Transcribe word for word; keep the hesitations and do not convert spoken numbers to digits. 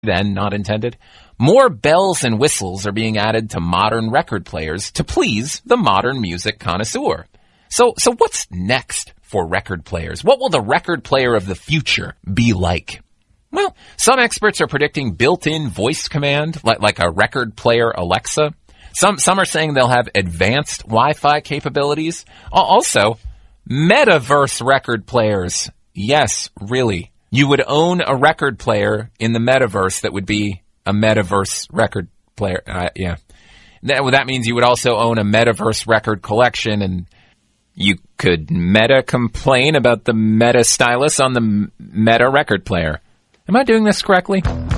then not intended. More bells and whistles are being added to modern record players to please the modern music connoisseur. So, so what's next for record players? What will the record player of the future be like? Well, some experts are predicting built-in voice command, like, like a record player Alexa. Some, some are saying they'll have advanced Wi-Fi capabilities. Also, metaverse record players. Yes, really. You would own a record player in the metaverse that would be a metaverse record player. Uh, yeah. That, well, that means you would also own a metaverse record collection, and you could meta complain about the meta stylus on the meta record player. Am I doing this correctly?